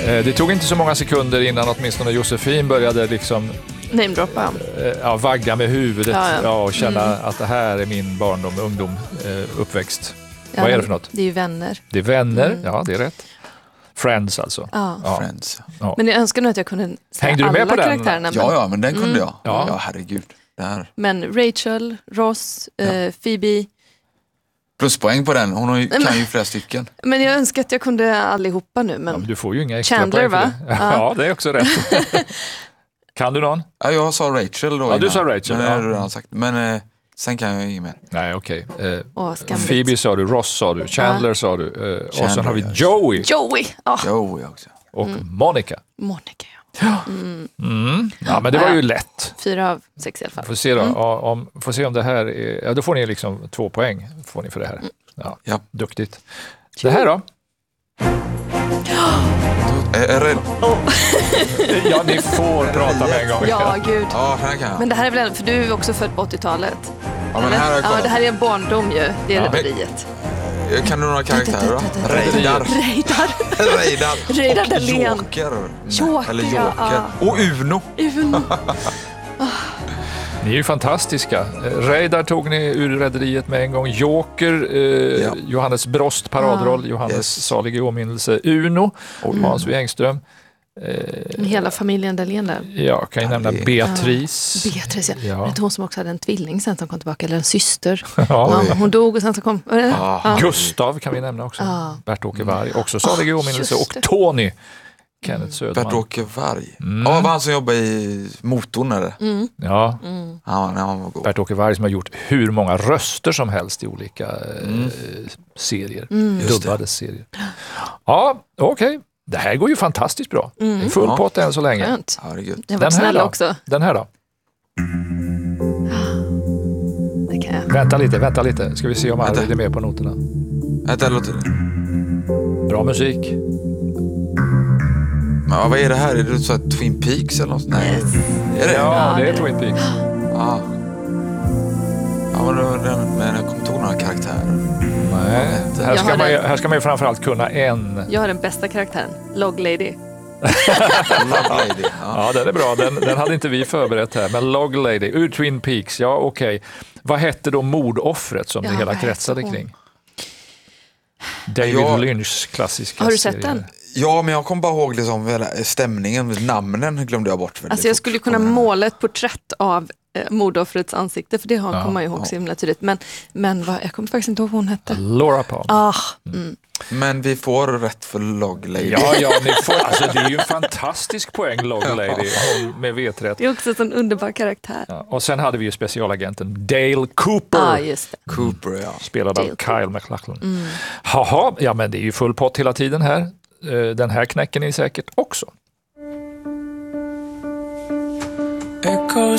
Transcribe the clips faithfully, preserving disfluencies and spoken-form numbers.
Det tog inte så många sekunder innan åtminstone Josefin började liksom namedroppa. Ja, vagga med huvudet ja, ja. Ja, och känna mm. att det här är min barndom, ungdom, eh, uppväxt. Ja, Vad är det för något? Det är ju Vänner. Det är Vänner, mm. ja det är rätt. Friends alltså. Ja. Ja. Friends. Ja. Men jag önskar nog att jag kunde säga Hängde du med alla på den? karaktärerna. Ja, ja, men den kunde mm. jag. Ja, ja herregud. Där. Men Rachel, Ross, ja. eh, Phoebe. Pluspoäng på den. Hon har ju, kan ju flera stycken. Men jag önskar att jag kunde allihopa nu. Men... Ja, men du får ju inga extra Chandler, poäng för det. va? Ja. Ja, det är också rätt. Kan du någon? Ja, jag sa Rachel då. Ja, du sa Rachel. Men, Ja. jag redan sagt. men eh, sen kan jag inget mer. Nej, okej. Okay. Eh, Åh, Phoebe sa du, Ross sa du, Chandler ja. sa du. Eh, och Chandler, sen har vi ja. Joey. Joey! Oh. Joey också. Och mm. Monica. Monica, ja. Mm. Mm. Ja, men det var ju lätt. Fyra av sex i alla fall. Får se då, mm. om, får se om det här är, ja, då får ni liksom två poäng får ni för det här. Ja, ja. Duktigt. Det här då? Är, är rädd. Oh. Ja, ni får prata med en gång. Ja, gud. Ja, här kan jag. Men det här är väl, för du är också född på åttiotalet. Ja, men här ja, det här är en barndom ju. Det är ja. Rederiet. Kan du några karaktärer då? Reidar. Reidar. Reidar. Reidar Dahlén. Joker. Joker. Eller Joker. Ja. Och Uno. Uno. Ni är ju fantastiska. Reidar tog ni ur Rederiet med en gång. Joker, eh, ja. Johannes Brost, paradroll. Ah. Johannes yes. Salig i åminnelse. Uno, och mm. Hans W. Engström. Eh, Hela familjen Dahlén där. Ja, kan jag nämna det... Beatrice. Ja, Beatrice, ja. Ja. Men hon som också hade en tvilling sen som kom tillbaka, eller en syster. Ja. Ja, hon dog och sen så kom... Ah. Ja. Gustav kan vi nämna också. Ah. Bert-Åke Varg, också Salig i åminnelse. Och Tony. Kenneth Söderman. Bert-Åke Varg. Mm. Ja, var han som jobbar i motorn eller? Mm. Ja. Mm. Ja, han var god. Bert-Åke Varg som har gjort hur många röster som helst i olika mm. eh, serier. Mm. Dubbade serier. Ja, okej. Okay. Det här går ju fantastiskt bra. Mm. Full ja. Pott än så länge. Skönt. Ja, det är gött. Den var snälla också. Den här då? Det kan jag. Vänta lite, vänta lite. Ska vi se om Arvid är med på noterna. Vänta, låter det. Bra musik. Men vad är det här? Är det så här Twin Peaks eller något? Nej. Yes. Är det? Ja, det är Twin Peaks. Ja. Ja, men, det, men jag kommer inte ihåg några karaktärer. Nej, här ska, man ju, här ska man ju framförallt kunna en. Jag har den bästa karaktären, Log Lady. Log Lady, ja. Ja, den är bra. Den, den hade inte vi förberett här. Men Log Lady, ur Twin Peaks, ja okej. Okay. Vad hette då mordoffret som ja, det hela kretsade kring? David ja. Lynchs klassiska Har du serie. sett den? Ja, men jag kommer bara ihåg liksom, stämningen, namnen glömde jag bort. Alltså jag skulle kunna måla ett porträtt av eh, mordoffrets ansikte, för det har, ja, kommer man ihåg ja. så himla tydligt. Men, men vad, jag kommer faktiskt inte ihåg vad hon hette. Laura Palmer. Ah, mm. Men vi får rätt för Log Lady. Ja, ja, ni får, alltså det är ju en fantastisk poäng, Log Lady, hon med veträtt. Det är också en sån underbar karaktär. Ja, och sen hade vi ju specialagenten Dale Cooper. Ah, just det. Cooper, ja. Spelad av Kyle MacLachlan. Mm. Haha, ja men det är ju full pott hela tiden här. Den här knäcken är säkert också. Mm.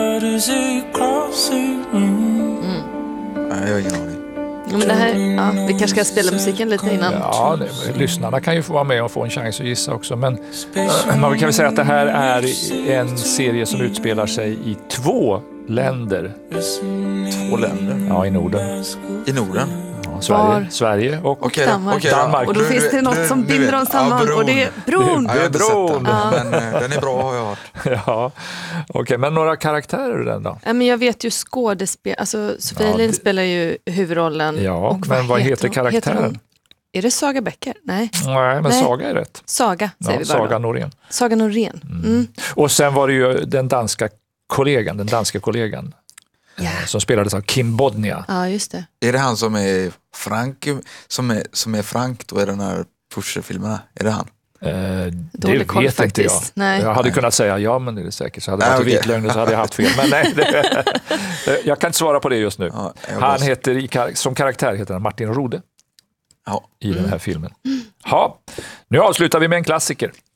Nej, jag har ingen aning. Ja, men det här, ja, vi kanske ska spela musiken lite innan. Ja, det, lyssnarna kan ju få vara med och få en chans att gissa också. Men man kan väl säga att det här är en serie som utspelar sig i två länder. Två länder? Ja, i Norden. I Norden? Ja, Sverige, Sverige och okay, Danmark. Okay, Danmark. Och då finns det något som binder dem samman, ja, och det är bron. Det är bron. Ja. Men den är bra, har jag hört. Ja, okej. Okay, men några karaktärer den då? Ja, men jag vet ju skådespel, alltså Sofia ja, Elin det... spelar ju huvudrollen. Ja, och men vad heter, heter karaktären? Heter är det Saga Becker? Nej. Nej, men Nej. Saga är rätt. Saga, säger ja, vi bara Saga då. Norén. Saga Norén. Mm. Mm. Och sen var det ju den danska kollegan, den danska kollegan. Yeah. Som spelades av Kim Bodnia. Ja, just det. Är det han som är Frank, som är, som är Frank då i den här Pusher-filmerna? Är det han? Eh, det vet inte faktiskt. jag. Nej. Jag hade nej. kunnat säga ja, men det är säkert. Så hade det varit okay. vitlögn så hade jag haft fel. Men nej, det, jag kan inte svara på det just nu. Ja, han heter, som karaktär heter han Martin Rode. Ja. I mm. den här filmen. Ja, nu avslutar vi med en klassiker.